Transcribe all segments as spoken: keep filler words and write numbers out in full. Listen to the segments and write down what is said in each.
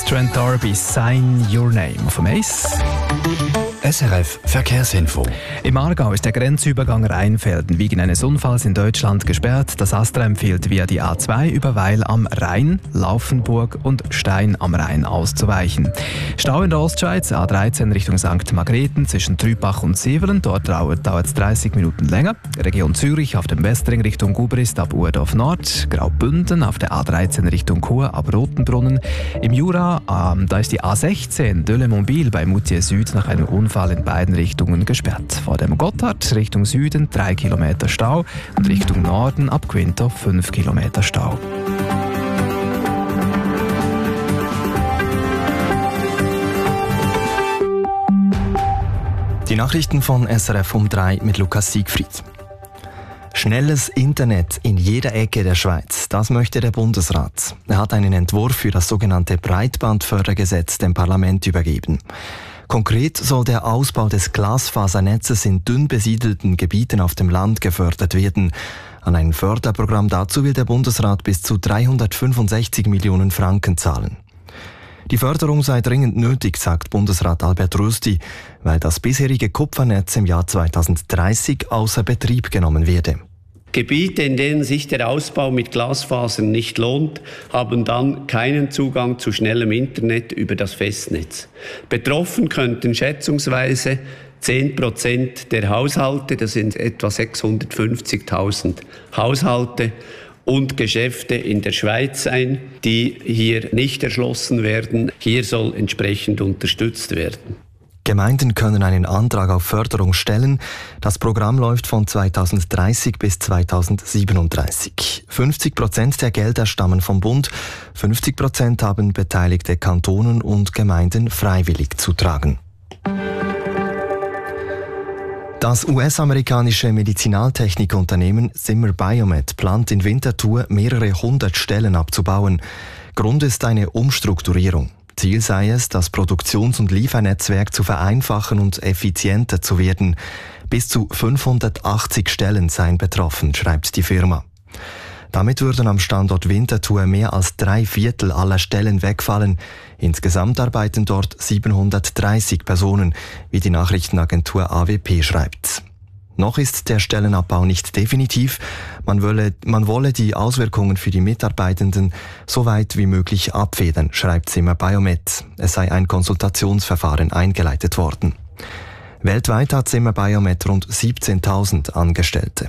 Thomas Trent D'Arby, Sign Your Name auf dem Eis. S R F Verkehrsinfo. Im Aargau ist der Grenzübergang Rheinfelden wegen eines Unfalls in Deutschland gesperrt. Das AStA empfiehlt via die A zwei über Weil am Rhein, Laufenburg und Stein am Rhein auszuweichen. Stau in der Ostschweiz, A dreizehn Richtung Sankt Margrethen zwischen Trübach und Sivelen. Dort dauert es dreißig Minuten länger. Region Zürich auf dem Westring Richtung Gubrist ab Urdorf Nord. Graubünden auf der A dreizehn Richtung Chur ab Rotenbrunnen. Im Jura, ähm, da ist die A sechzehn Delémont-Biel bei Moutier Süd nach einem Unfall in beiden Richtungen gesperrt. Vor dem Gotthard Richtung Süden drei Kilometer Stau und Richtung Norden ab Quinto fünf Kilometer Stau. Die Nachrichten von S R F um drei mit Lukas Siegfried. Schnelles Internet in jeder Ecke der Schweiz, das möchte der Bundesrat. Er hat einen Entwurf für das sogenannte Breitbandfördergesetz dem Parlament übergeben. Konkret soll der Ausbau des Glasfasernetzes in dünn besiedelten Gebieten auf dem Land gefördert werden. An ein Förderprogramm dazu will der Bundesrat bis zu dreihundertfünfundsechzig Millionen Franken zahlen. Die Förderung sei dringend nötig, sagt Bundesrat Albert Rösti, weil das bisherige Kupfernetz im Jahr zweitausenddreißig außer Betrieb genommen werde. Gebiete, in denen sich der Ausbau mit Glasfasern nicht lohnt, haben dann keinen Zugang zu schnellem Internet über das Festnetz. Betroffen könnten schätzungsweise zehn Prozent der Haushalte, das sind etwa sechshundertfünfzigtausend Haushalte, und Geschäfte in der Schweiz sein, die hier nicht erschlossen werden. Hier soll entsprechend unterstützt werden. Gemeinden können einen Antrag auf Förderung stellen. Das Programm läuft von zweitausenddreißig bis zweitausendsiebenunddreißig. fünfzig Prozent der Gelder stammen vom Bund, fünfzig Prozent haben beteiligte Kantonen und Gemeinden freiwillig zu tragen. Das U S-amerikanische Medizinaltechnikunternehmen Zimmer Biomet plant in Winterthur mehrere hundert Stellen abzubauen. Grund ist eine Umstrukturierung. Ziel sei es, das Produktions- und Liefernetzwerk zu vereinfachen und effizienter zu werden. Bis zu fünfhundertachtzig Stellen seien betroffen, schreibt die Firma. Damit würden am Standort Winterthur mehr als drei Viertel aller Stellen wegfallen. Insgesamt arbeiten dort siebenhundertdreißig Personen, wie die Nachrichtenagentur A W P schreibt. Noch ist der Stellenabbau nicht definitiv. Man wolle, man wolle die Auswirkungen für die Mitarbeitenden so weit wie möglich abfedern, schreibt Zimmer Biomet. Es sei ein Konsultationsverfahren eingeleitet worden. Weltweit hat Zimmer Biomet rund siebzehntausend Angestellte.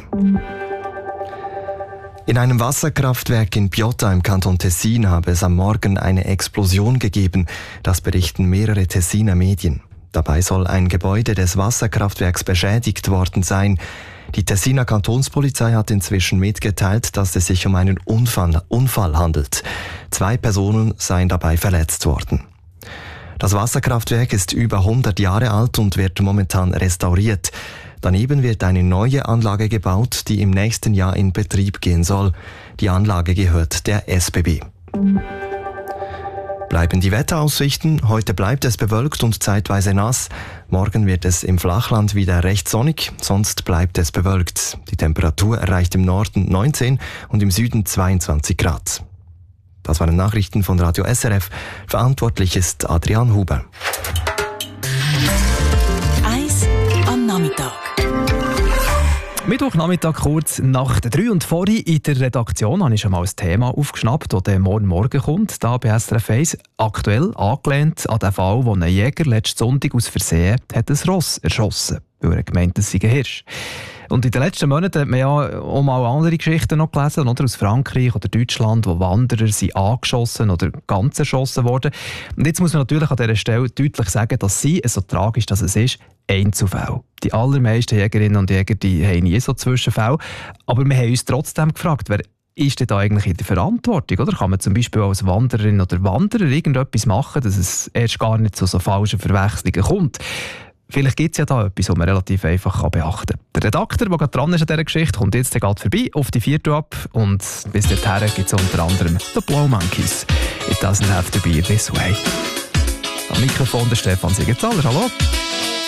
In einem Wasserkraftwerk in Piotta im Kanton Tessin habe es am Morgen eine Explosion gegeben. Das berichten mehrere Tessiner Medien. Dabei soll ein Gebäude des Wasserkraftwerks beschädigt worden sein. Die Tessiner Kantonspolizei hat inzwischen mitgeteilt, dass es sich um einen Unfall, Unfall handelt. Zwei Personen seien dabei verletzt worden. Das Wasserkraftwerk ist über hundert Jahre alt und wird momentan restauriert. Daneben wird eine neue Anlage gebaut, die im nächsten Jahr in Betrieb gehen soll. Die Anlage gehört der S B B. Bleiben die Wetteraussichten. Heute bleibt es bewölkt und zeitweise nass. Morgen wird es im Flachland wieder recht sonnig, sonst bleibt es bewölkt. Die Temperatur erreicht im Norden neunzehn und im Süden zweiundzwanzig Grad. Das waren Nachrichten von Radio S R F. Verantwortlich ist Adrian Huber. Eis am Nachmittag. Mittwochnachmittag kurz nach der drei und vorhin in der Redaktion habe ich schon mal ein Thema aufgeschnappt, das morgen Morgen kommt, da bei S R F eins. Aktuell angelehnt an den Fall, wo ein Jäger letzten Sonntag aus Versehen hat ein Ross erschossen, weil er gemeint, es sei ein Hirsch. Und in den letzten Monaten hat man ja auch mal andere Geschichten noch gelesen, oder aus Frankreich oder Deutschland, wo Wanderer sind angeschossen oder ganz erschossen wurden. Und jetzt muss man natürlich an dieser Stelle deutlich sagen, dass sie, so tragisch dass es ist, Einzelfälle. Die allermeisten Jägerinnen und Jäger die haben nie so Zwischenfälle. Aber wir haben uns trotzdem gefragt, wer ist denn da eigentlich in der Verantwortung? Oder kann man zum Beispiel als Wandererin oder Wanderer irgendetwas machen, dass es erst gar nicht zu so falschen Verwechslungen kommt? Vielleicht gibt es ja da etwas, was man relativ einfach beachten kann. Der Redakteur, der gerade dran ist an dieser Geschichte, kommt jetzt gerade vorbei auf die vierte ab. Und bis dahin gibt es unter anderem The Blow Monkeys. It doesn't have to be this way. Am Mikrofon der Stefan Siegenthaler. Hallo.